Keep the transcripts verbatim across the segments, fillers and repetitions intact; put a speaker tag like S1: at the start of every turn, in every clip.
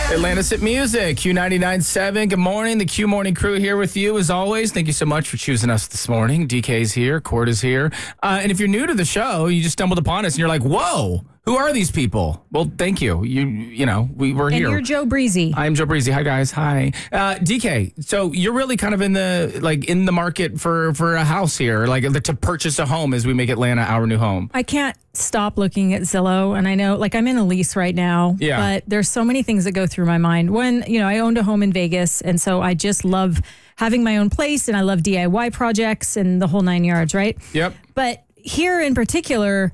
S1: Atlantis at Music, Q ninety-nine point seven. Good morning. The Q Morning crew here with you as always. Thank you so much for choosing us this morning. D K's here. Cord is here. Uh, and if you're new to the show, you just stumbled upon us and you're like, whoa, who are these people? Well, thank you. You you know, we were here.
S2: And you're Joe Breezy.
S1: I'm Joe Breezy. Hi, guys. Hi. Uh, D K, so you're really kind of in the, like, in the market for, for a house here, like to purchase a home as we make Atlanta our new home.
S2: I can't stop looking at Zillow, and I know, like, I'm in a lease right now,
S1: yeah.
S2: but there's so many things that go through my mind. When, you know, I owned a home in Vegas, and so I just love having my own place, and I love D I Y projects and the whole nine yards, right?
S1: Yep.
S2: But here in particular,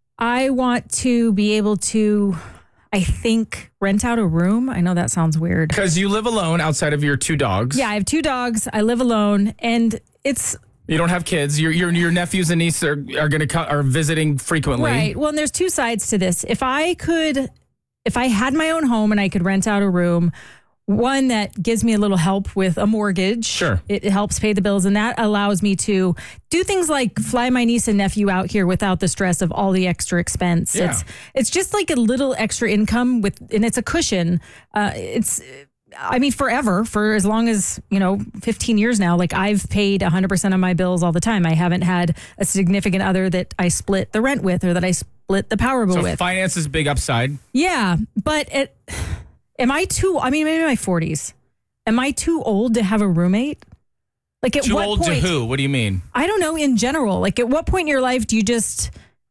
S2: I want to be able to, I think, rent out a room. I know that sounds weird.
S1: Because you live alone outside of your two dogs.
S2: Yeah, I have two dogs. I live alone, and it's...
S1: You don't have kids. Your your your nephews and nieces are are going to co- are visiting frequently.
S2: Right. Well, and there's two sides to this. If I could, if I had my own home and I could rent out a room, one that gives me a little help with a mortgage.
S1: Sure.
S2: It helps pay the bills, and that allows me to do things like fly my niece and nephew out here without the stress of all the extra expense.
S1: Yeah.
S2: It's it's just like a little extra income with, and it's a cushion. Uh, it's. I mean, forever, for as long as, you know, fifteen years now, like I've paid one hundred percent of my bills all the time. I haven't had a significant other that I split the rent with or that I split the power bill
S1: so
S2: with.
S1: Finance is big upside.
S2: Yeah. But it, am I too, I mean, maybe in my forties. Am I too old to have a roommate? Like at
S1: too
S2: what
S1: old
S2: point,
S1: to who? What do you mean?
S2: I don't know, in general. Like at what point in your life do you just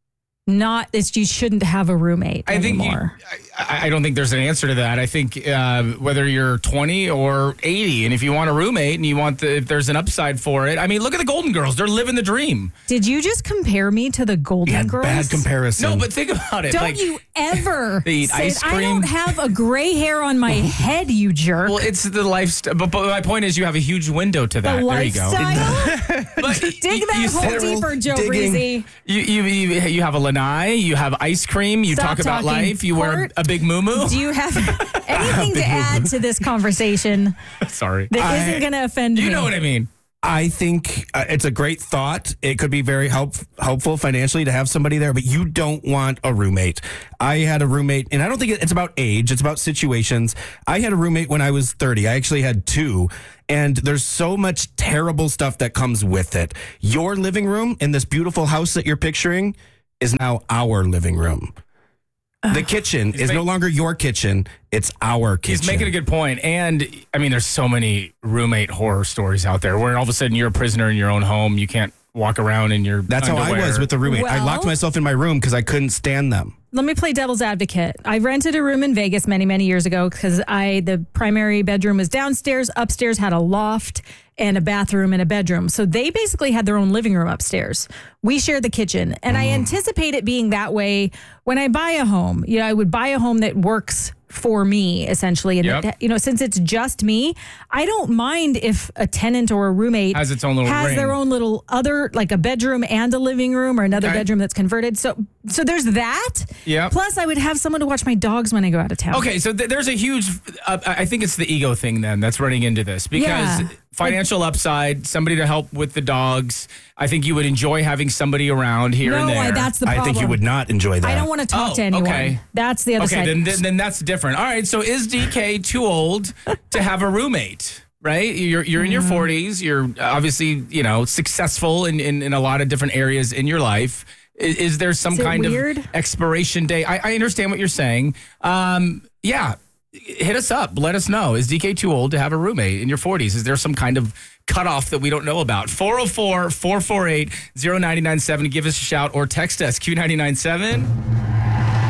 S2: not, it's, you shouldn't have a roommate
S1: I
S2: anymore?
S1: think you, I, I don't think there's an answer to that. I think uh, whether you're twenty or eighty, and if you want a roommate and you want the, if there's an upside for it. I mean, look at the Golden Girls. They're living the dream.
S2: Did you just compare me to the Golden
S3: Yeah,
S2: Girls?
S3: bad comparison.
S1: No, but think about it.
S2: Don't
S1: like,
S2: you ever
S1: They eat
S2: say,
S1: ice
S2: I
S1: cream.
S2: don't have a gray hair on my head, you jerk.
S1: Well, it's the lifestyle. But, but my point is, you have a huge window to that.
S2: the
S1: There you go.
S2: lifestyle?
S1: But
S2: Dig
S1: you-
S2: that
S1: you
S2: hole
S1: said-
S2: deeper, Joe
S3: digging.
S2: Breezy.
S1: You, you you you have a lanai. You have ice cream. You
S2: Stop
S1: talk about
S2: talking.
S1: life. You wear
S2: Court,
S1: a big moo
S2: Do you have anything to add to this conversation
S1: Sorry.
S2: that
S3: I-
S2: isn't going to offend
S1: You
S2: me?
S1: know what I mean.
S3: I think uh, it's a great thought. It could be very help, helpful financially to have somebody there, but you don't want a roommate. I had a roommate, and I don't think it- it's about age. It's about situations. I had a roommate when I was thirty. I actually had two, and there's so much terrible stuff that comes with it. Your living room in this beautiful house that you're picturing is now our living room. The kitchen is
S1: make-
S3: no longer your kitchen. It's our kitchen.
S1: He's making a good point. And I mean, there's so many roommate horror stories out there where all of a sudden you're a prisoner in your own home. You can't walk around in your
S3: That's
S1: underwear.
S3: how I was with the roommate. I
S2: Well-
S3: locked myself in my room because I couldn't stand them.
S2: Let me play devil's advocate. I rented a room in Vegas many, many years ago because I the primary bedroom was downstairs. Upstairs had a loft and a bathroom and a bedroom. So they basically had their own living room upstairs. We shared the kitchen. And I anticipate it being that way when I buy a home. You know, I would buy a home that works for me, essentially. And,
S1: Yep.
S2: that, you know, since it's just me, I don't mind if a tenant or a roommate
S1: Has its own little
S2: has
S1: ring.
S2: their own little other, like a bedroom and a living room or another
S1: Okay.
S2: bedroom that's converted. So, so there's that.
S1: Yep.
S2: Plus, I would have someone to watch my dogs when I go out of town.
S1: Okay, so th- there's a huge, uh, I think it's the ego thing then that's running into this because
S2: Yeah.
S1: financial upside, somebody to help with the dogs. I think you would enjoy having somebody around here
S2: No,
S1: and there.
S2: I, that's the
S3: I
S2: problem.
S3: think you would not enjoy that.
S2: I don't want to talk
S1: Oh,
S2: to anyone.
S1: okay.
S2: That's the other
S1: Okay,
S2: side.
S1: then, then then that's different. All right, so is D K too old to have a roommate? Right, you're you're in your forties. You're obviously you know successful in, in, in a lot of different areas in your life. Is, is there some
S2: Is it
S1: kind
S2: weird?
S1: of expiration date? I, I understand what you're saying. Um, yeah, hit us up. Let us know. Is D K too old to have a roommate in your forties? Is there some kind of cutoff that we don't know about? four oh four, four four eight, oh nine nine seven. Give us a shout or text us Q nine nine seven.